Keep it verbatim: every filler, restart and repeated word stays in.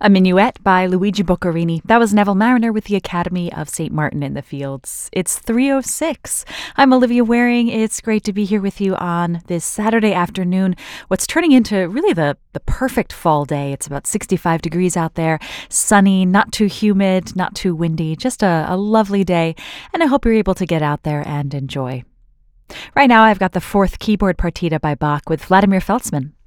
A Minuet by Luigi Boccherini. That was Neville Mariner with the Academy of Saint Martin in the Fields. It's three oh six. I'm Olivia Waring. It's great to be here with you on this Saturday afternoon. What's turning into really the, the perfect fall day. It's about sixty-five degrees out there, sunny, not too humid, not too windy, just a, a lovely day. And I hope you're able to get out there and enjoy. Right now, I've got the fourth keyboard partita by Bach with Vladimir Feltzman.